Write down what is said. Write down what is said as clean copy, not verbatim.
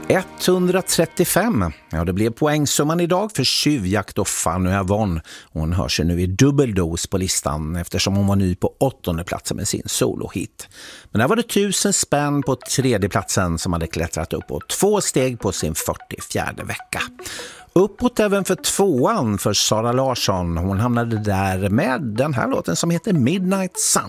135. Ja, det blev poängsumman idag för Tjuvjakt och Fanny Avon. Hon hör sig nu i dubbeldos på listan eftersom hon var ny på 8:e platsen med sin solohit. Men där var det 1000 spänn på 3:e platsen som hade klättrat upp och 2 steg på sin 44:e vecka. Uppåt även för 2:an för Sara Larsson. Hon hamnade där med den här låten som heter Midnight Sun.